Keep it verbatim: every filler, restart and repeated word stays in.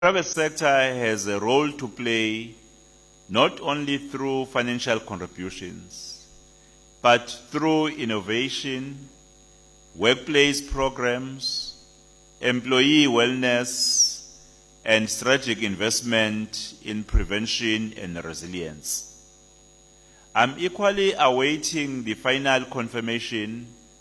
private sector has a role to play not only through financial contributions, but through innovation, workplace programs, employee wellness, and strategic investment in prevention and resilience. I'm equally awaiting the final confirmation